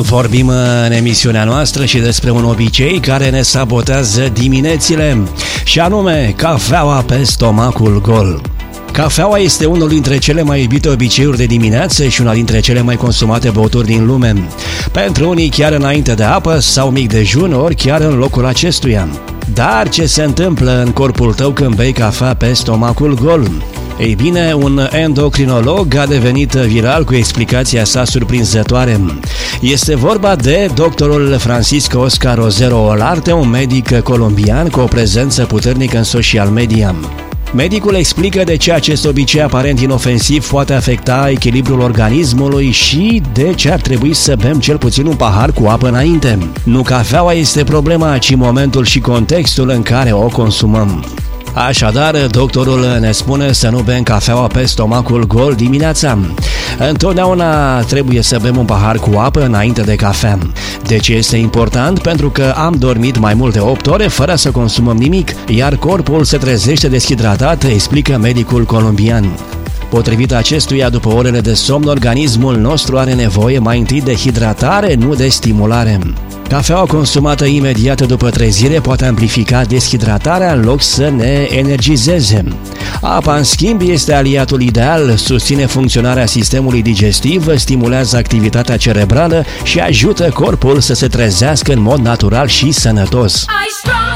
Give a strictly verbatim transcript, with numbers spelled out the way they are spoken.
Vorbim în emisiunea noastră și despre un obicei care ne sabotează diminețile, și anume cafeaua pe stomacul gol. Cafeaua este unul dintre cele mai iubite obiceiuri de dimineață și una dintre cele mai consumate băuturi din lume. Pentru unii chiar înainte de apă sau mic dejun, ori chiar în locul acestuia. Dar ce se întâmplă în corpul tău când bei cafea pe stomacul gol? Ei bine, un endocrinolog a devenit viral cu explicația sa surprinzătoare. Este vorba de doctorul Francisco Oscar Rosero Olarte, un medic colombian cu o prezență puternică în social media. Medicul explică de ce acest obicei aparent inofensiv poate afecta echilibrul organismului și de ce ar trebui să bem cel puțin un pahar cu apă înainte. Nu cafeaua este problema, ci momentul și contextul în care o consumăm. Așadar, doctorul ne spune să nu bem cafeaua pe stomacul gol dimineața. Întotdeauna trebuie să bem un pahar cu apă înainte de cafea. De ce este important? Pentru că am dormit mai mult de opt ore fără să consumăm nimic, iar corpul se trezește deshidratat, explică medicul colombian. Potrivit acestuia, după orele de somn, organismul nostru are nevoie mai întâi de hidratare, nu de stimulare. Cafeaua consumată imediat după trezire poate amplifica deshidratarea în loc să ne energizeze. Apa, în schimb, este aliatul ideal, susține funcționarea sistemului digestiv, stimulează activitatea cerebrală și ajută corpul să se trezească în mod natural și sănătos.